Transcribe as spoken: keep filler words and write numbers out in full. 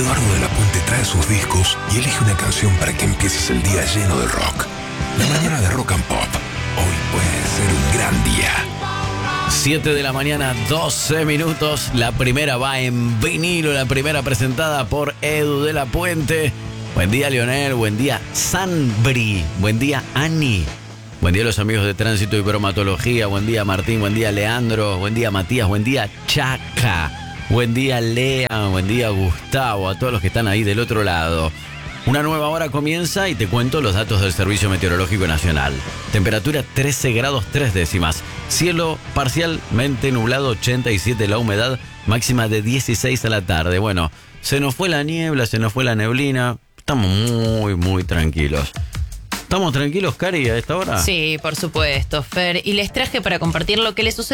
Eduardo de la Puente trae sus discos y elige una canción para que empieces el día lleno de rock. La mañana de Rock and Pop. Hoy puede ser un gran día. siete de la mañana, doce minutos. La primera va en vinilo, la primera presentada por Edu de la Puente. Buen día, Leonel. Buen día, Sanbri. Buen día, Ani. Buen día, los amigos de Tránsito y Bromatología. Buen día, Martín. Buen día, Leandro. Buen día, Matías. Buen día, Chaca. Buen día, Lea. Buen día, Gustavo. A todos los que están ahí del otro lado. Una nueva hora comienza y te cuento los datos del Servicio Meteorológico Nacional. Temperatura trece grados tres décimas. Cielo parcialmente nublado, ochenta y siete la humedad, máxima de dieciséis a la tarde. Bueno, se nos fue la niebla, se nos fue la neblina. Estamos muy, muy tranquilos. ¿Estamos tranquilos, Cari, a esta hora? Sí, por supuesto, Fer. Y les traje para compartir lo que les sucede